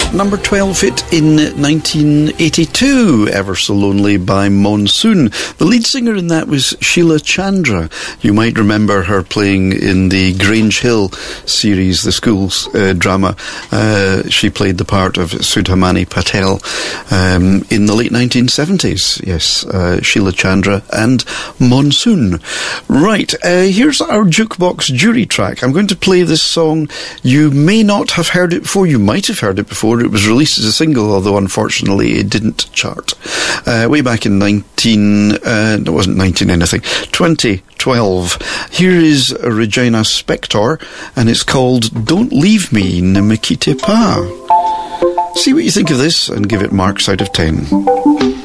number 12 hit in 1982, Ever So Lonely by Monsoon. The lead singer in that was Sheila Chandra. You might remember her playing in the Grange Hill series, the school's drama. She played the part of Sudhamani Patel in the late 1970s. Yes, Sheila Chandra and Monsoon. Right, here's our jukebox jury track. I'm going to play this song. You may not have heard it before. You might have heard it before. It was released as a single, although unfortunately it didn't chart. Way back in 2012. Here is Regina Spektor, and it's called Don't Leave Me, Ne Me Quitte Pas. See what you think of this and give it marks out of 10.